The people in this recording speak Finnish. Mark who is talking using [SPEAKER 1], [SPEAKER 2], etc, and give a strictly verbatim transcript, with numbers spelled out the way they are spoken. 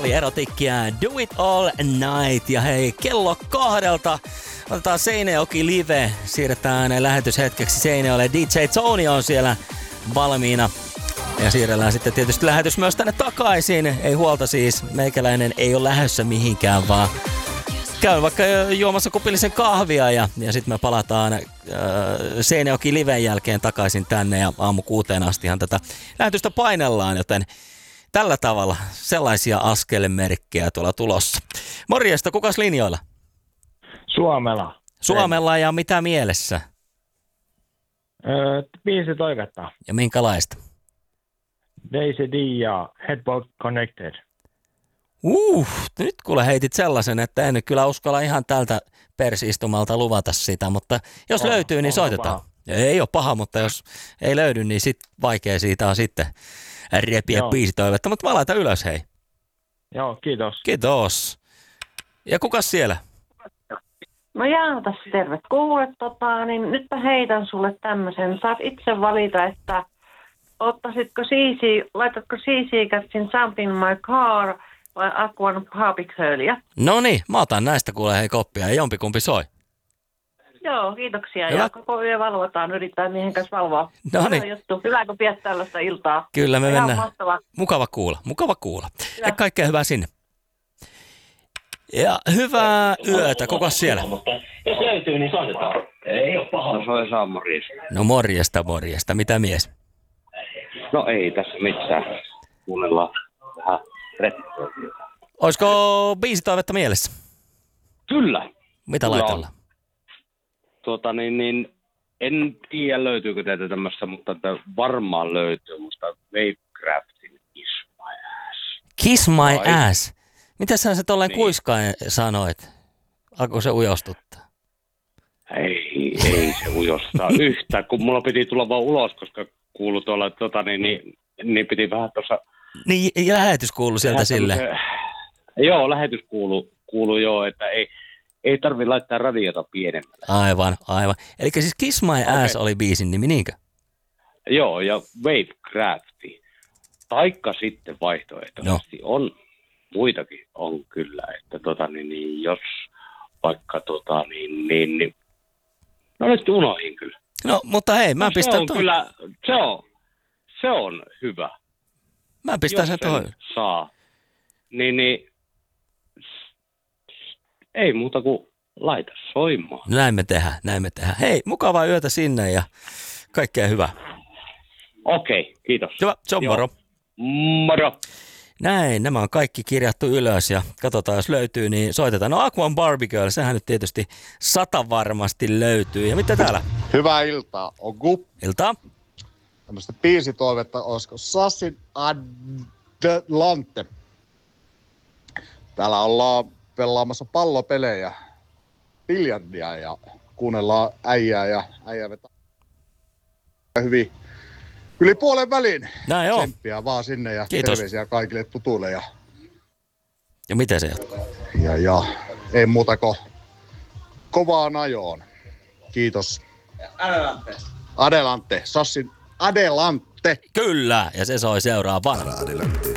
[SPEAKER 1] oli Erotikkia Do It All Night. Ja hei, kello kahdelta otetaan Seinäjoki live. Siirretään lähetyshetkeksi Seinäjoelle. D J Tony on siellä valmiina. Ja siirrellään sitten tietysti lähetys myös tänne takaisin. Ei huolta siis, meikäläinen ei ole lähdössä mihinkään, vaan käyn vaikka juomassa kupillisen kahvia ja, ja sitten me palataan äh, Seinäjoki liven jälkeen takaisin tänne ja aamu kuuteen astihan tätä lähetystä painellaan, joten tällä tavalla sellaisia askelmerkkejä tuolla tulossa. Morjesta, kukas linjoilla?
[SPEAKER 2] Suomella.
[SPEAKER 1] Suomella ja mitä mielessä?
[SPEAKER 2] Öö, biisi toivetta.
[SPEAKER 1] Ja minkälaista?
[SPEAKER 2] Daisy D ja Headball Connected.
[SPEAKER 1] Uh, nyt kuule heitit sellaisen, että en kyllä uskalla ihan tältä persiistumalta luvata sitä, mutta jos on, löytyy, niin soitetaan. Paha? Ei ole paha, mutta jos ei löydy, niin sit vaikea siitä on sitten repiä biisitoivetta, mutta mä laitan ylös, hei.
[SPEAKER 2] Joo, kiitos.
[SPEAKER 1] Kiitos. Ja kukas siellä?
[SPEAKER 3] No Jaana tässä, terve. Kuule, tota, niin nyt mä heitän sulle tämmöisen. Saat itse valita, että ottaisitko siisi, laitatko siisiikätsin Jump in My Car vai Aquan Papic Hurlia?
[SPEAKER 1] No niin, mä otan näistä kuule hei koppia ja jompikumpi soi.
[SPEAKER 3] Joo, kiitoksia.
[SPEAKER 1] Hyvä.
[SPEAKER 3] Ja koko yö valvotaan, yritetään miehen kanssa valvoa.
[SPEAKER 1] No niin.
[SPEAKER 3] Hyvä, kun pidät tällaista iltaa.
[SPEAKER 1] Kyllä me
[SPEAKER 3] ihan
[SPEAKER 1] mennään.
[SPEAKER 3] Mahtavaa.
[SPEAKER 1] Mukava kuulla, mukava kuulla. Ja kaikkea hyvää sinne. Ja hyvää yötä, kukas siellä?
[SPEAKER 2] Jos löytyy, niin soitetaan. Ei ole paha.
[SPEAKER 4] No soi saa morjesta.
[SPEAKER 1] No morjesta, morjesta. Mitä mies?
[SPEAKER 4] No ei tässä mitään. Kuunnellaan vähän rettoa.
[SPEAKER 1] Olisiko biisitoivetta mielessä?
[SPEAKER 4] Kyllä.
[SPEAKER 1] Mitä
[SPEAKER 4] Kyllä
[SPEAKER 1] laitella?
[SPEAKER 4] Tuota niin, niin en tiedä löytyykö teitä tämmössä, mutta että varmaan löytyy musta Wavecraftin Kiss My Ass.
[SPEAKER 1] Kiss My
[SPEAKER 4] Ai.
[SPEAKER 1] Ass? Mitä sä se tolleen
[SPEAKER 4] Niin.
[SPEAKER 1] kuiskaen sanoit? Alko se ujostuttaa?
[SPEAKER 4] Ei, ei se ujostaa yhtään, kun mulla piti tulla vaan ulos, koska kuului tuolla, tota, niin, niin, niin piti vähän tuossa...
[SPEAKER 1] Niin, ja lähetys kuului sieltä sille.
[SPEAKER 4] Joo, lähetys kuuluu, kuuluu joo, että ei, ei tarvi laittaa radiota pienemmälle.
[SPEAKER 1] Aivan, aivan. Eli siis Kiss My Ass
[SPEAKER 4] Okei.
[SPEAKER 1] oli biisin nimi, niinkö?
[SPEAKER 4] Joo, ja Wavecrafti. Taikka sitten vaihtoehtoisesti
[SPEAKER 1] No.
[SPEAKER 4] on, muitakin on kyllä, että tota, niin, niin, jos vaikka tota, niin, niin, niin no nyt unohin kyllä.
[SPEAKER 1] No, mutta hei, mä
[SPEAKER 4] No,
[SPEAKER 1] pistän
[SPEAKER 4] se on
[SPEAKER 1] tuon.
[SPEAKER 4] kyllä, se on, se on hyvä.
[SPEAKER 1] Mä pistän
[SPEAKER 4] Jos
[SPEAKER 1] sen
[SPEAKER 4] sen
[SPEAKER 1] tuohon.
[SPEAKER 4] saa, niin, niin ei muuta kuin laita soimaan.
[SPEAKER 1] Näin me tehdään, näin me tehdään. Hei, mukavaa yötä sinne ja kaikkea hyvää.
[SPEAKER 4] Okei, kiitos.
[SPEAKER 1] Hyvä, se on
[SPEAKER 4] Joo.
[SPEAKER 1] moro.
[SPEAKER 4] Moro.
[SPEAKER 1] Näin, nämä on kaikki kirjattu ylös ja katsotaan, jos löytyy, niin soitetaan. No Aquan Barbie Girl, sehän nyt tietysti sata varmasti löytyy. Ja mitä täällä?
[SPEAKER 5] Hyvää iltaa. On Gup.
[SPEAKER 1] Iltaa?
[SPEAKER 5] Tämmöistä biisitoivetta, olisiko Sassin Adelante. Täällä ollaan pelaamassa pallopelejä, biljardia ja kuunnellaan äijää ja äijää vetää hyvin yli puolen väliin.
[SPEAKER 1] Näin on.
[SPEAKER 5] Tsemppiä vaan sinne ja
[SPEAKER 1] Kiitos.
[SPEAKER 5] terveisiä kaikille tutuille. Ja,
[SPEAKER 1] Ja miten se jatkuu?
[SPEAKER 5] ja, ja ei muuta kuin kovaan ajoon. Kiitos.
[SPEAKER 6] Adelante.
[SPEAKER 5] Adelante. Sassin Adelante.
[SPEAKER 1] Kyllä, ja se soi seuraavana.
[SPEAKER 7] Adelante.